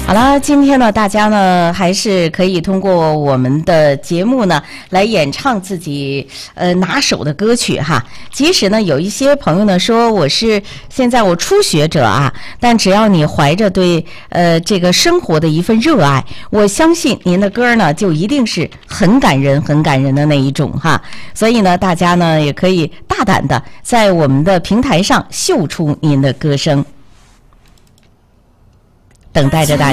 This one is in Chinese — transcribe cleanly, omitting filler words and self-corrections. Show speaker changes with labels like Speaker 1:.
Speaker 1: 好了，今天呢，大家呢还是可以通过我们的节目呢来演唱自己拿手的歌曲哈。即使呢有一些朋友呢说现在我初学者啊，但只要你怀着对这个生活的一份热爱，我相信您的歌呢就一定是很感人的那一种哈。所以呢，大家呢也可以大胆的在我们的平台上秀出您的歌声，等待着大家。